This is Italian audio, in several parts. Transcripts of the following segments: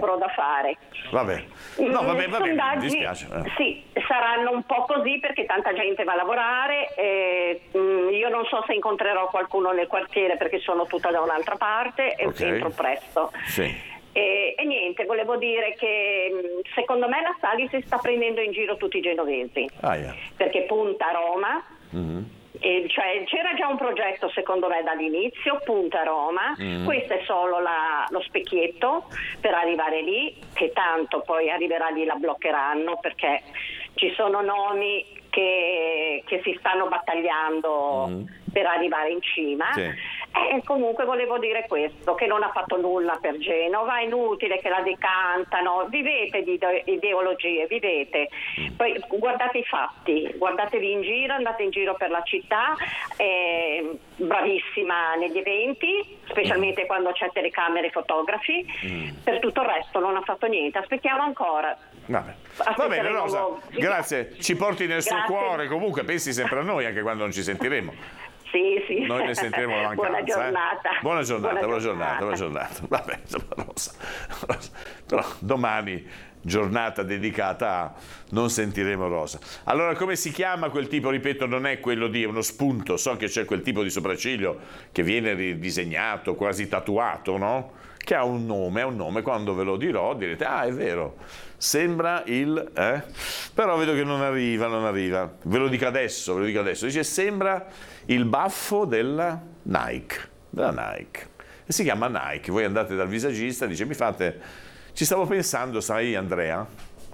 avrò da fare. Vabbè. No, va bene, mi dispiace. Sì, saranno un po' così perché tanta gente va a lavorare. Io non so se incontrerò qualcuno nel quartiere perché sono tutta da un'altra parte e entro presto. Sì. E niente, volevo dire che secondo me la Salis si sta prendendo in giro tutti i genovesi, perché punta a Roma. E cioè, c'era già un progetto secondo me dall'inizio, punta a Roma, questo è solo lo specchietto per arrivare lì, che tanto poi arriverà lì la bloccheranno perché ci sono nomi che si stanno battagliando per arrivare in cima. E comunque volevo dire questo, che non ha fatto nulla per Genova, è inutile che la decantano, vivete di ideologie, vivete, poi guardate i fatti, guardatevi in giro, andate in giro per la città, bravissima negli eventi, specialmente quando c'è telecamere e fotografi, per tutto il resto non ha fatto niente, aspettiamo ancora. Va bene Rosa, grazie, ci porti nel suo cuore, comunque pensi sempre a noi anche quando non ci sentiremo. Sì. Noi ne sentiremo la mancanza. Buona giornata. Buona giornata. Vabbè, Rosa. Però domani giornata dedicata a non sentiremo Rosa. Allora, come si chiama quel tipo? Ripeto, non è quello di uno spunto, so che c'è quel tipo di sopracciglio che viene ridisegnato, quasi tatuato, no? Che ha un nome, quando ve lo dirò direte, è vero, sembra il... Però vedo che non arriva, ve lo dico adesso, dice sembra il baffo della Nike, e si chiama Nike, voi andate dal visagista, dice ci stavo pensando, sai Andrea?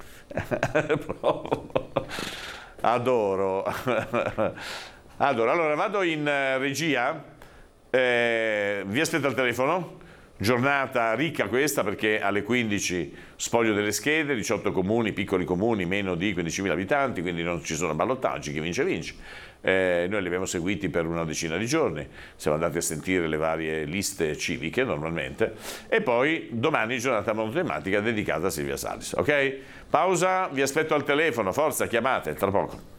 Adoro, allora vado in regia, vi aspetto al telefono. Giornata ricca questa perché alle 15 spoglio delle schede, 18 comuni, piccoli comuni, meno di 15.000 abitanti, quindi non ci sono ballottaggi, chi vince. Noi li abbiamo seguiti per una decina di giorni, siamo andati a sentire le varie liste civiche normalmente e poi domani giornata monotematica dedicata a Silvia Salis. Ok? Pausa, vi aspetto al telefono, forza, chiamate, tra poco.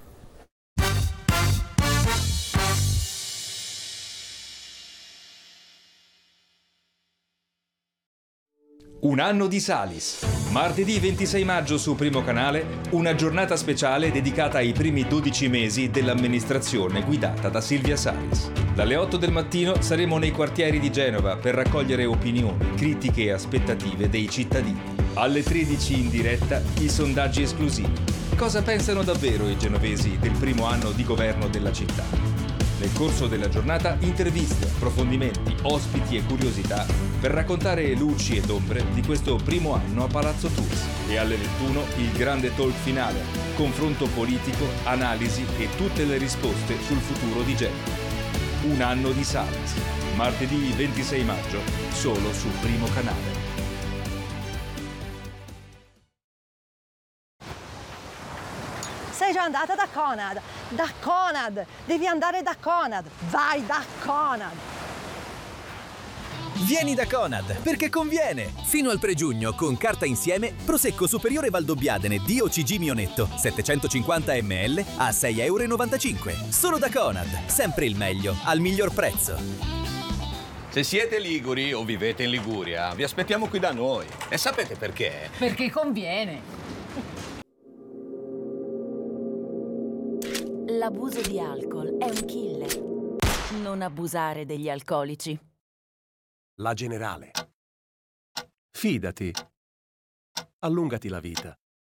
Un anno di Salis. Martedì 26 maggio su Primo Canale, una giornata speciale dedicata ai primi 12 mesi dell'amministrazione guidata da Silvia Salis. Dalle 8 del mattino saremo nei quartieri di Genova per raccogliere opinioni, critiche e aspettative dei cittadini. Alle 13 in diretta i sondaggi esclusivi. Cosa pensano davvero i genovesi del primo anno di governo della città? Nel corso della giornata interviste, approfondimenti, ospiti e curiosità per raccontare luci ed ombre di questo primo anno a Palazzo Tours. E alle 21 il grande talk finale, confronto politico, analisi e tutte le risposte sul futuro di Genova. Un anno di Salis. Martedì 26 maggio, solo su Primo Canale. Sei già andata da Conad? Da Conad! Devi andare da Conad! Vai da Conad! Vieni da Conad, perché conviene! Fino al 3 giugno, con carta insieme, Prosecco Superiore Valdobbiadene DOCG Mionetto, 750 ml a €6,95. Solo da Conad, sempre il meglio, al miglior prezzo. Se siete liguri o vivete in Liguria, vi aspettiamo qui da noi. E sapete perché? Perché conviene! L'abuso di alcol è un killer. Non abusare degli alcolici. La Generale. Fidati. Allungati la vita.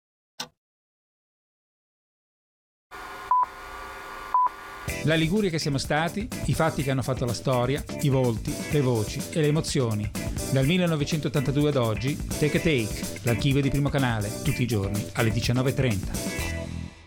La Liguria che siamo stati, i fatti che hanno fatto la storia, i volti, le voci e le emozioni. Dal 1982 ad oggi, Take a Take, l'archivio di Primo Canale, tutti i giorni alle 19:30.